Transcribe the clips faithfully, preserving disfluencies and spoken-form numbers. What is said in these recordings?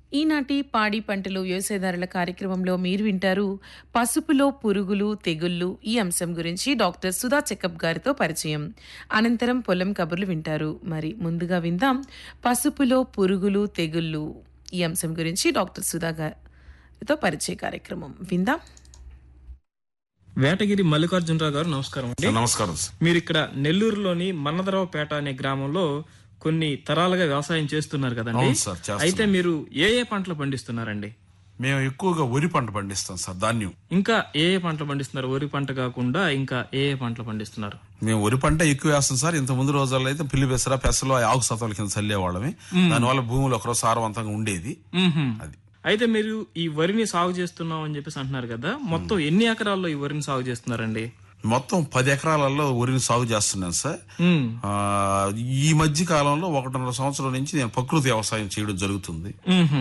ఈనాటి పాడి పంటలు వ్యవసాయదారుల కార్యక్రమంలో మీరు వింటారు పసుపులో పురుగులు తెగుళ్ళు ఈ అంశం గురించి డాక్టర్ సుధా చెకప్ గారితో పరిచయం. అనంతరం పొలం కబుర్లు వింటారు. మరి ముందుగా విందాం పసుపులో పురుగులు తెగుళ్ళు ఈ అంశం గురించి డాక్టర్ సుధా గారితో పరిచయ కార్యక్రమం విందాం. వేటగిరి మల్లికార్జునరావు గారు నమస్కారం అండి. నమస్కారం. మీరు ఇక్కడ నెల్లూరులోని మన్నదరావుపేట అనే గ్రామంలో కొన్ని తరాలుగా వ్యవసాయం చేస్తున్నారు కదండి. అవును సార్, చేస్తున్నాం. అయితే మీరు ఏ ఏ పంటలు పండిస్తున్నారండి? మేము ఎక్కువగా వరి పంట పండిస్తాం సార్, ధాన్యం. ఇంకా ఏ ఏ పంటలు పండిస్తున్నారు? వరి పంట కాకుండా ఇంకా ఏ ఏ పంటలు పండిస్తున్నారు? మేము వరి పంట ఎక్కువ వేస్తాం సార్. ఇంత ముందు రోజుల్లో అయితే పిల్లి పెసర పెసలు ఆకు సతల కింద చల్లేవాళ్ళమే. దానివల్ల భూములు ఒకరోజు సారవంతంగా ఉండేది. అది అయితే మీరు ఈ వరిని సాగు చేస్తున్నాం అని చెప్పేసి అంటున్నారు కదా, మొత్తం ఎన్ని ఎకరాల్లో ఈ వరిని సాగు చేస్తున్నారండి? మొత్తం పది ఎకరాలలో వరిని సాగు చేస్తున్నాను సార్. ఆ, ఈ మధ్య కాలంలో ఒకటిన్నర సంవత్సరం నుంచి నేను ప్రకృతి వ్యవసాయం చేయడం జరుగుతుంది.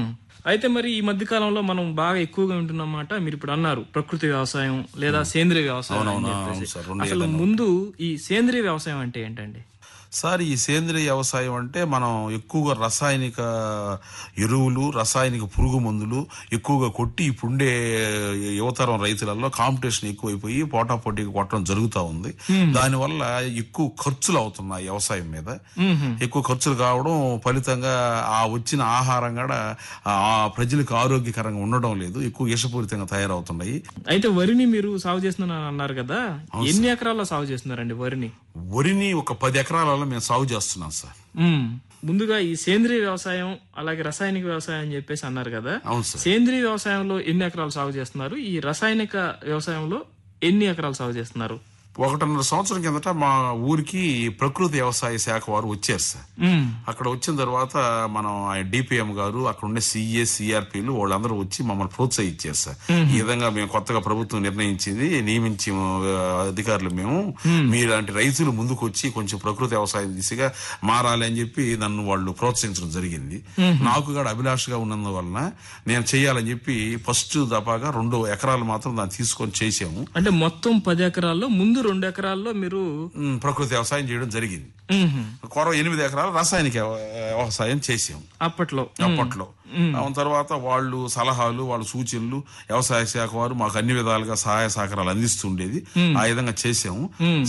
అయితే మరి ఈ మధ్య కాలంలో మనం బాగా ఎక్కువగా వింటున్నమాట, మీరు ఇప్పుడు అన్నారు ప్రకృతి వ్యవసాయం లేదా సేంద్రియ వ్యవసాయం అని చెప్పేసి. అసలు ముందు ఈ సేంద్రియ వ్యవసాయం అంటే ఏంటండి సార్? ఈ సేంద్రియ వ్యవసాయం అంటే మనం ఎక్కువగా రసాయనిక ఎరువులు, రసాయనిక పురుగు మందులు ఎక్కువగా కొట్టి ఇప్పుడుండే యువతరం రైతులలో కాంపిటీషన్ ఎక్కువైపోయి పోటా పోటీకి కొట్టడం జరుగుతూ ఉంది. దానివల్ల ఎక్కువ ఖర్చులు అవుతున్నాయి వ్యవసాయం మీద. ఎక్కువ ఖర్చులు కావడం ఫలితంగా ఆ వచ్చిన ఆహారం కూడా ఆ ప్రజలకు ఆరోగ్యకరంగా ఉండడం లేదు, ఎక్కువ విషపూరితంగా తయారవుతున్నాయి. అయితే వరిని మీరు సాగు చేస్తున్నారని అన్నారు కదా, ఎన్ని ఎకరాల్లో సాగు చేస్తున్నారండి వరిని? వరిని ఒక పది ఎకరాలలో మేము సాగు చేస్తున్నాం సార్. ముందుగా ఈ సేంద్రియ వ్యవసాయం అలాగే రసాయనిక వ్యవసాయం అని చెప్పేసి అన్నారు కదా. అవును సార్. సేంద్రియ వ్యవసాయంలో ఎన్ని ఎకరాలు సాగు చేస్తున్నారు? ఈ రసాయనిక వ్యవసాయంలో ఎన్ని ఎకరాలు సాగు చేస్తున్నారు? ఒకటిన్నర సంవత్సరం కిందట మా ఊరికి ప్రకృతి వ్యవసాయ శాఖ వారు వచ్చారు సార్. అక్కడ వచ్చిన తర్వాత మనం డిపిఎం గారు, అక్కడ ఉండే సిఏ సిఆర్పీలు వాళ్ళందరూ వచ్చి మమ్మల్ని ప్రోత్సహించారు సార్. ఈ విధంగా మేము కొత్తగా ప్రభుత్వం నిర్ణయించింది, నియమించి అధికారులు మేము, మీలాంటి రైతులు ముందుకు వచ్చి కొంచెం ప్రకృతి వ్యవసాయం దిశగా మారాలి అని చెప్పి నన్ను వాళ్ళు ప్రోత్సహించడం జరిగింది. నాకు కూడా అభిలాషగా ఉన్నందువలన నేను చేయాలని చెప్పి ఫస్ట్ దఫాగా రెండు ఎకరాలు మాత్రం దాన్ని తీసుకొని చేసాము. అంటే మొత్తం పది ఎకరాల్లో ముందు రెండు ఎకరాల్లో మీరు ప్రకృతి వ్యవసాయం చేయడం జరిగింది. కొర ఎనిమిది ఎకరాలు రసాయనిక వ్యవసాయం చేసాం అప్పట్లో అప్పట్లో తర్వాత వాళ్ళు సలహాలు, వాళ్ళ సూచనలు వ్యవసాయ శాఖ వారు మాకు అన్ని విధాలుగా సహాయ సహకారాలు అందిస్తుండేది. ఆ విధంగా చేసాము.